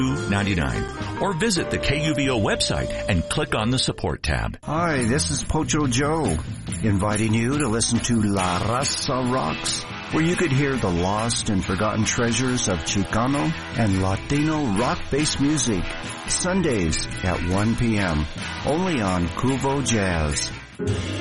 $2.99 or visit the KUVO website and click on the support tab. Hi, this is Pocho Joe, inviting you to listen to La Raza Rocks, where you could hear the lost and forgotten treasures of Chicano and Latino rock-based music, Sundays at 1 p.m., only on Cuvo Jazz.